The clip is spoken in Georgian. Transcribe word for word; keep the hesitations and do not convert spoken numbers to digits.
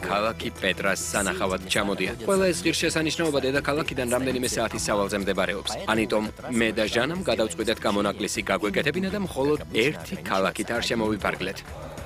ქალაქი პეტრას სანახავად ჩამოდიან. ყველა ეს ღირსშესანიშნაობა დედაქალაქიდან რამდენიმე საათის სავალზე მდებარეობს. ამიტომ მე და ჟანამ გადავწყვიტეთ გამონაკლისი გაგვეკეთებინა და მხოლოდ ერთი ქალაქით არ შემოვიფარგლეთ.